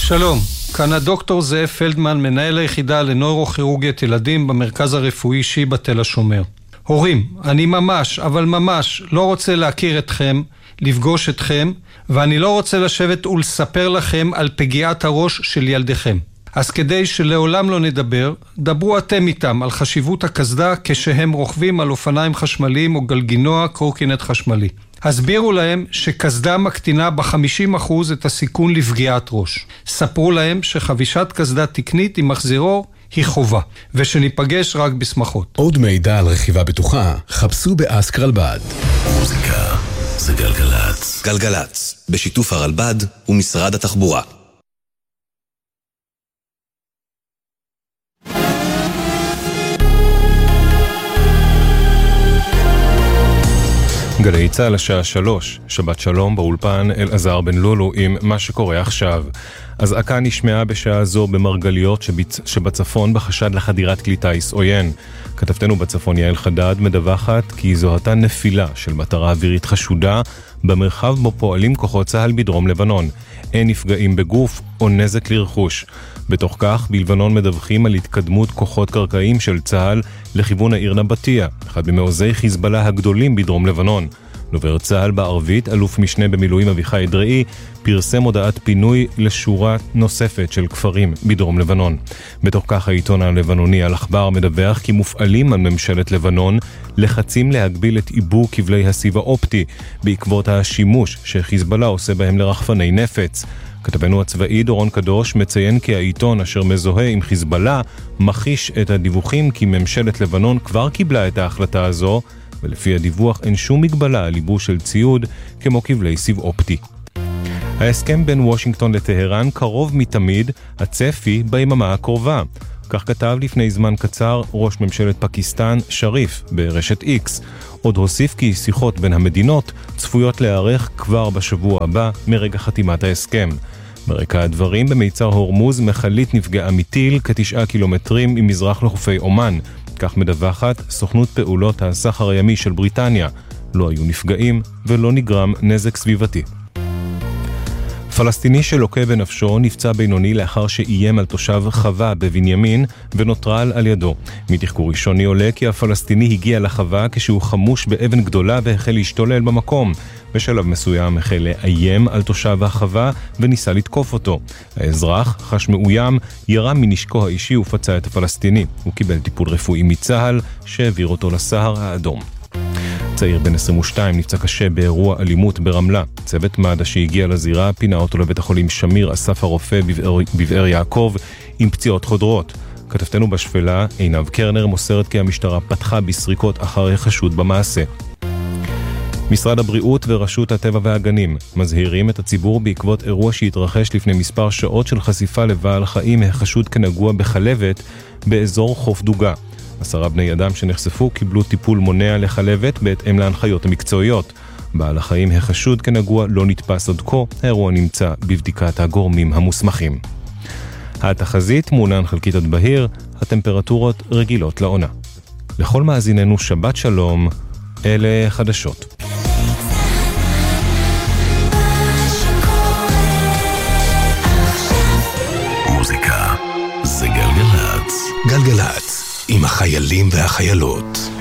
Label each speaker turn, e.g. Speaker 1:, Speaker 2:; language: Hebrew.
Speaker 1: שלום, כאן הדוקטור זאב פלדמן, מנהל היחידה לנוירוכירוגיית ילדים במרכז הרפואי שיבא תל השומר. הורים, אני ממש, אבל ממש לא רוצה להכיר אתכם, לפגוש אתכם, ואני לא רוצה לשבת ולספר לכם על פגיעת הראש של ילדיכם. אז כדי שלעולם לא נדבר, דברו אתם איתם על חשיבות הקסדה כשהם רוכבים על אופניים חשמליים או גלגינוע קורקינט חשמלי. הסבירו להם שקסדה מקטינה ב-50% את הסיכון לפגיעת ראש. ספרו להם שחבישת קסדה תקנית עם מחזירור היא חובה, ושניפגש רק בשמחות.
Speaker 2: עוד מידע על רכיבה בטוחה, חפשו באסק רלב"ד.
Speaker 3: מוזיקה זה גלגלץ. גלגלץ, בשיתוף הרלב"ד ומשרד התחבורה.
Speaker 4: גלי צהל השעה 3, שבת שלום באולפן אלעזר בן לולו עם מה שקורה עכשיו. אזעקה נשמעה בשעה זו במרגליות שבצפון בחשד לחדירת כלי טיס עוין. כתבתנו בצפון יעל חדד מדווחת כי זו הייתה נפילה של מטרה אווירית חשודה במרחב בו פועלים כוחות צהל בדרום לבנון. אין נפגעים בגוף או נזק לרכוש. בתוך כך, בלבנון מדווחים על התקדמות כוחות קרקעיים של צהל לכיוון העיר נבטיה, אחד ממעוזי חיזבאללה הגדולים בדרום לבנון. דובר צהל בערבית, אלוף משנה במילואים אביחי דראי, פרסם הודעת פינוי לשורה נוספת של כפרים בדרום לבנון. בתוך כך העיתון הלבנוני אל-אחבר מדווח כי מופעלים על ממשלת לבנון לחצים להגביל את עיבוי כבלי הסיב האופטי בעקבות השימוש שחיזבאללה עושה בהם לרחפני נפץ. כתבנו הצבאי דורון קדוש מציין כי העיתון אשר מזוהה עם חיזבאללה מכחיש את הדיווחים כי ממשלת לבנון כבר קיבלה את ההחלטה הזו, ולפי הדיווח אין שום מגבלה על ייבוא של ציוד כמו כבלי סיב אופטי. ההסכם בין וושינגטון לטהרן קרוב מתמיד, הצפי ביממה הקרובה. כך כתב לפני זמן קצר ראש ממשלת פקיסטן שריף ברשת X. עוד הוסיף כי שיחות בין המדינות צפויות להיערך כבר בשבוע הבא מרגע חתימת ההסכם. ברקע הדברים, במיצר הורמוז מכלית נפגעה מטיל כ9 קילומטרים ממזרח לחופי אומן. כך מדווחת סוכנות פעולות הסחר הימי של בריטניה. לא היו נפגעים ולא נגרם נזק סביבתי. פלסטיני שלוקה בנפשו נפצע בינוני לאחר שאיים על תושב חווה בבנימין ונוטרל על ידו. מתחקור ראשוני עולה כי הפלסטיני הגיע לחווה כשהוא חמוש באבן גדולה והחל להשתולל במקום. בשלב מסוים החל לאיים על תושב החווה וניסה לתקוף אותו. האזרח חש מאוים, ירה מנשקו האישי ופצע את הפלסטיני. הוא קיבל טיפול רפואי מצה"ל שהעביר אותו לסהר האדום. צעיר בן 22 נפצע קשה באירוע אלימות ברמלה. צוות מד"א שהגיע לזירה פינה אותו לבית החולים שמיר אסף הרופא בבאר יעקב עם פציעות חודרות. כתבתנו בשפלה, עינב קרנר מוסרת כי המשטרה פתחה בסריקות אחרי חשוד במעשה. משרד הבריאות ורשות הטבע והגנים מזהירים את הציבור בעקבות אירוע שהתרחש לפני מספר שעות של חשיפה לבעל חיים החשוד כנגוע בחלבת באזור חוף דוגה. 10 בני אדם שנחשפו קיבלו טיפול מונע לחלבת בהתאם להנחיות המקצועיות. בעל החיים החשוד כנגוע לא נתפס עד כה, האירוע נמצא בבדיקת הגורמים המוסמכים. התחזית מעונן חלקית עד בהיר, הטמפרטורות רגילות לעונה. לכל מאזיננו שבת שלום, אלה חדשות.
Speaker 3: מוזיקה זה גלגלץ. גלגלץ עם החיילים והחיילות.